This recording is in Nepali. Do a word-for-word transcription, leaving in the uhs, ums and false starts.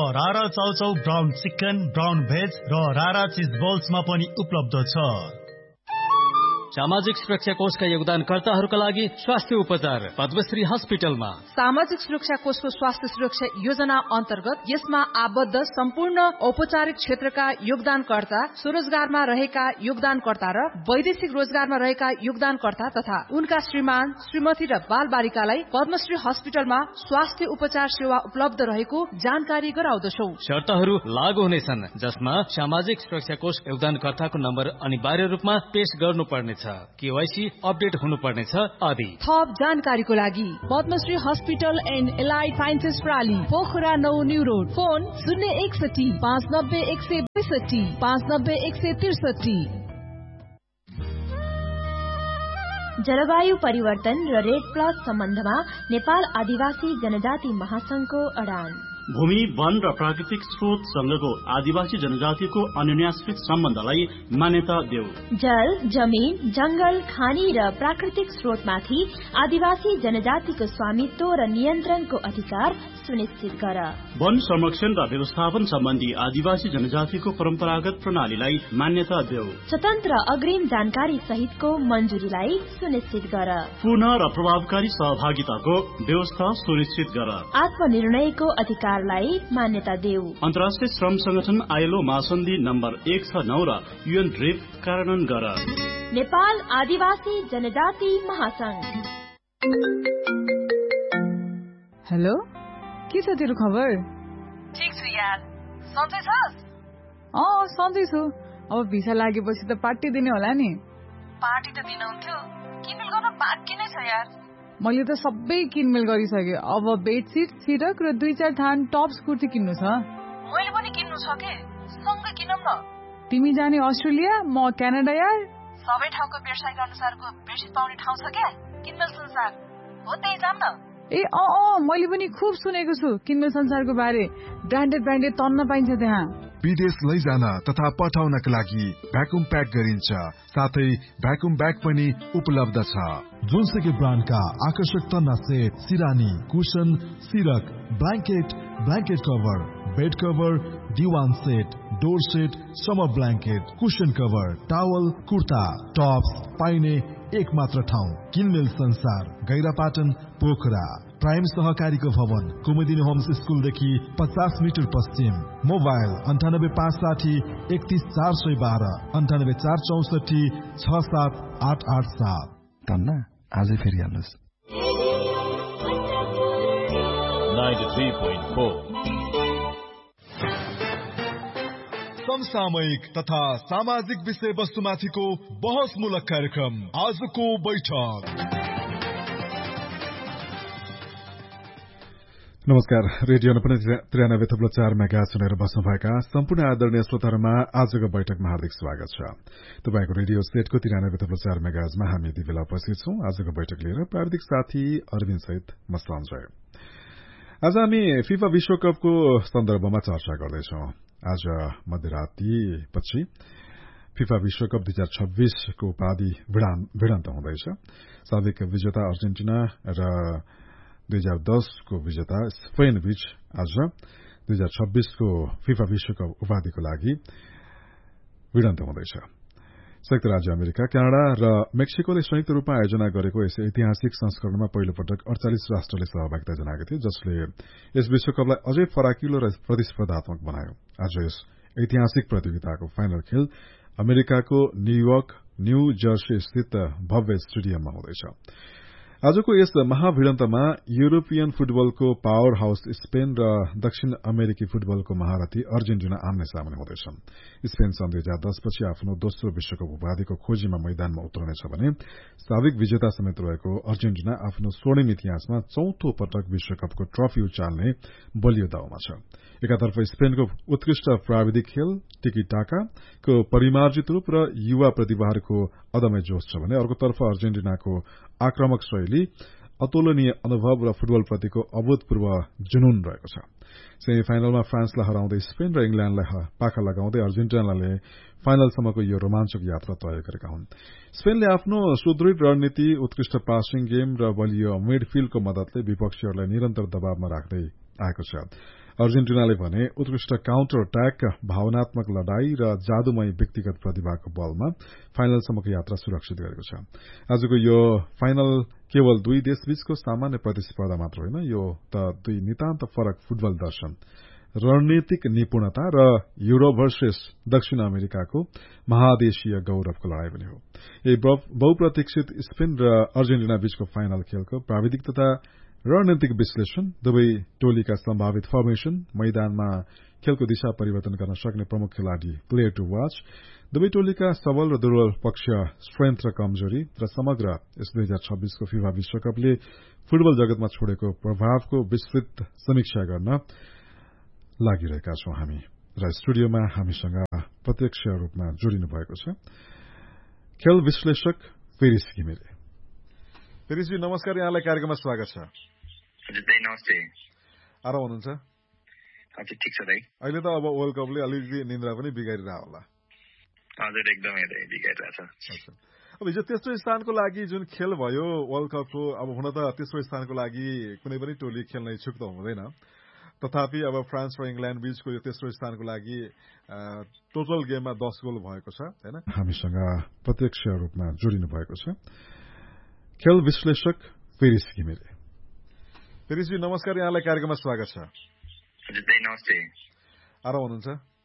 रारा chow chow brown chicken, brown veg र रारा चिज बल्समा पनि उपलब्ध छ। सामाजिक सुरक्षा कोषका योगदानकर्ताहरूका लागि स्वास्थ्य उपचार पद्मश्री हस्पिटलमा। सामाजिक सुरक्षा कोषको स्वास्थ्य सुरक्षा योजना अन्तर्गत यसमा आबद्ध सम्पूर्ण औपचारिक क्षेत्रका योगदानकर्ता, स्वरोजगारमा रहेका योगदानकर्ता र वैदेशिक रोजगारमा रहेका योगदानकर्ता तथा उनका श्रीमान, श्रीमती र बाल बालिकालाई पद्मश्री हस्पिटलमा स्वास्थ्य उपचार सेवा उपलब्ध रहेको जानकारी गराउँदछौ। शर्तहरू लागू हुनेछन्, जसमा सामाजिक सुरक्षा कोष योगदानकर्ताको नम्बर अनिवार्य रूपमा पेश गर्नुपर्ने छ, केवाईसी अपडेट हुनुपर्नेछ आदि। थप जानकारीको लागि Padmashri hospital and allied sciences प्राली, Pokhara नौ न्यू रोड, फोन शून्य एकसठी पाँच नब्बे एक सय बैसठी पाँच नब्बे एक सय त्रिसठी। जलवायु परिवर्तन र रेड प्लस सम्बन्धमा नेपाल आदिवासी जनजाति महासंघको अडान। भूमि, वन र प्राकृतिक स्रोतसँगको आदिवासी जनजातिको अन्योन्याश्रित सम्बन्धलाई मान्यता देऊ। जल, जमीन, जंगल, खानी र प्राकृतिक स्रोतमाथि आदिवासी जनजातिको स्वामित्व र नियन्त्रणको अधिकार सुनिश्चित गर। वन संरक्षण र व्यवस्थापन सम्बन्धी आदिवासी जनजातिको परम्परागत प्रणालीलाई मान्यता देऊ। स्वतन्त्र अग्रिम जानकारी सहितको मञ्जुरीलाई सुनिश्चित गर। पूर्ण र प्रभावकारी सहभागिताको व्यवस्था सुनिश्चित गर। आत्मनिर्णयको अधिकारलाई मान्यता देऊ। अन्तर्राष्ट्रिय श्रम संगठन आईएलओ महासन्धि नम्बर एक छ नौ र युएन ड्रिप कार्यान्वयन गर। नेपाल आदिवासी जनजाति महासंघ। हेलो, के छ तेरो खबर? ठीक छु यार, सन्चै छस्? अँ सन्चै छु। अब भिसा लागेपछि त पार्टी दिने होला नि। पार्टी त दिनुहुन्थ्यो, किनमेल गर्न बाँकी नै छ यार। मैले त सबै किनमेल गरिसकेँ। अब बेडसिट, सिरक र दुई चार थान टप्स कुर्ती किन्नु छ। मैले पनि किन्नु छ के, सँगै किनौँ न। तिमी जाने अस्ट्रेलिया, म क्यानाडा यार। सबै ठाउँको व्यवसायिक अनुसारको बेडसिट पाउने ठाउँ छ क्या, किनमेल संसार हो, त्यही जाम न। ए अँ अँ मैले पनि खुब सुनेको छु किनमेल संसारको बारे। ब्रान्डेड ब्रान्डेड तन्न पाइन्छ त्यहाँ। विदेश लैजान तथा पठाउनका लागि भ्याकुम प्याक गरिन्छ, साथै भ्याकुम ब्याग पनि उपलब्ध छ। जुनसुकै ब्रान्डका आकर्षक तन्ना set, सिरानी, cushion, सिरक, blanket, blanket cover, bed cover, दिवान set, door set, summer blanket, cushion cover, towel, kurta, Tops पाइने एक मात्र ठाउँ किनमेल संसार, गैरापाटन, पोखरा। प्राइम सहकारीको भवन, कुमुदिनी होम्स स्कुलदेखि पचास मिटर पश्चिम। मोबाइल अन्ठानब्बे पाँच साठी एकतिस चार सय बाह्र, अन्ठानब्बे चार चौसठी छ सात आठ आठ सात। तन्ना आजै फेरि हाल्नुहोस्। समसामयिक तथा सामाजिक विषय वस्तुमाथिको बहसमूलक कार्यक्रम आजको बैठक। नमस्कार, रेडियो अर्पण त्रियानब्बे थप्लो चार मेगा सुनेर बस्नुभएका सम्पूर्ण आदरणीय श्रोताहरूमा आजको बैठकमा हार्दिक स्वागत छ। तपाईँको रेडियो सेटको त्रियानब्बे थप्लो चार मेगाजमा हामी यति बेला उपस्थित छौं। आजको बैठक लिएर प्राविधिक साथी अरविन्द सहित म सञ्जय। आज हामी फिफा विश्वकपको सन्दर्भमा चर्चा गर्दैछौं। आज मध्यरातीपछि फिफा विश्वकप दुई हजार छब्बीसको उपाधि भिडन्त हुँदैछ। साबिक विजेता अर्जेन्टिना र दुई हजार दसको विजेता स्पेन बीच आज दुई हजार छब्बीसको फिफा विश्वकप उपाधिको लागि भिडन्त हुँदैछ। संयुक्त राज्य अमेरिका, क्यानाडा र मेक्सिकोले संयुक्त रूपमा आयोजना गरेको यस ऐतिहासिक संस्करणमा पहिलो पटक अड़चालिस राष्ट्रले सहभागिता जनाएका थिए, जसले यस विश्वकपलाई अझै फराकिलो र प्रतिस्पर्धात्मक बनायो। आज यस ऐतिहासिक प्रतियोगिताको फाइनल खेल अमेरिकाको न्यूयोर्क न्यू जर्सी स्थित भव्य स्टेडियममा हुँदैछ। आजको यस महाभिडन्तमा युरोपियन फुटबलको पावर हाउस स्पेन र दक्षिण अमेरिकी फुटबलको महारथी अर्जेन्टिना आम्ने सामने हुँदैछन्। स्पेन सन् दुई हजार दसपछि आफ्नो दोस्रो विश्वकप उपाधिको खोजीमा मैदानमा उत्रनेछ भने साबिक विजेता समेत रहेको अर्जेन्टिना आफ्नो स्वर्णिम इतिहासमा चौथो पटक विश्वकपको ट्रफी उचाल्ने बलियो दाउमा छ। एकातर्फ स्पेनको उत्कृष्ट प्राविधिक खेल, टिकी टाकाको परिमार्जित रूप र युवा प्रतिभाहरूको अदम्य जोश छ भने अर्कोतर्फ अर्जेन्टिनाको आक्रामक शैली, अतुलनीय अनुभव र फुटबलप्रतिको अभूतपूर्व जुनून रहेको छ। सेमी फाइनलमा फ्रान्सलाई हराउँदै स्पेन र इंग्ल्याण्डलाई पाखा लगाउँदै अर्जेन्टिनाले फाइनलसम्मको यो रोमाञ्चक यात्रा तय गरेका हुन्। स्पेनले आफ्नो सुदृढ रणनीति, उत्कृष्ट पासिङ गेम र बलियो मिडफिल्डको मद्दतले विपक्षीहरूलाई निरन्तर दबावमा राख्दै आएको छ। अर्जेन्टिनाले भने उत्कृष्ट काउन्टर अट्याक, भावनात्मक लडाई र जादुमय व्यक्तिगत प्रतिभाको बलमा फाइनलसम्मको यात्रा सुरक्षित गरेको छ। आजको यो फाइनल केवल दुई देशबीचको सामान्य प्रतिस्पर्धा मात्र होइन, यो त दुई नितान्त फरक फुटबल दर्शन, रणनीतिक निपुणता र युरोप भर्सेस दक्षिण अमेरिकाको महादेशीय गौरवको लडाई पनि हो। यही बहुप्रतीक्षित स्पेन र अर्जेन्टिना बीचको फाइनल खेलको प्राविधिक तथा रणनीतिक विश्लेषण, दुवै टोलीका सम्भावित फर्मेशन, मैदानमा खेलको दिशा परिवर्तन गर्न सक्ने प्रमुख खेलाड़ी प्लेयर टू वाच, दुवै टोलीका सबल र दुर्बल पक्ष, स्ट्रेन्थ र कमजोरी र समग्र यस दुई हजार छब्बीसको फिफा विश्वकपले फुटबल जगतमा छोडेको प्रभावको विस्तृत समीक्षा गर्न लागिरहेका छौं हामी। र स्टुडियोमा हामीसँग प्रत्यक्ष रूपमा जोडिनु भएको छ खेल विश्लेषक पेरिस घिमिरे। पेरिसजी नमस्कार, यहाँलाई कार्यक्रममा स्वागत छ। नमस्ते। आराम हुनुहुन्छ? हजुर ठिक छ दाइ। अहिले त अब वर्ल्ड कपले अलिकति निन्द्रा पनि बिगारिरह होला। हजुर एकदमै बिगारिरहेछ। अब हिजो तेस्रो स्थानको लागि जुन खेल भयो वर्ल्ड कपको, अब हुन त तेस्रो स्थानको लागि कुनै पनि टोली खेल्न इच्छुक त हुँदैन, तथापि अब फ्रान्स र इङ्ल्याण्ड बीचको यो तेस्रो स्थानको लागि टोटल गेममा दस गोल भएको छ हैन। हामीसँग प्रत्यक्ष रूपमा जोडिनु भएको छ खेल विश्लेषक पेरिस घिमिरे। पेरिसजी नमस्कार, यहाँलाई कार्यक्रममा स्वागत छ। हजुर नमस्ते। आराम हुनुहुन्छ?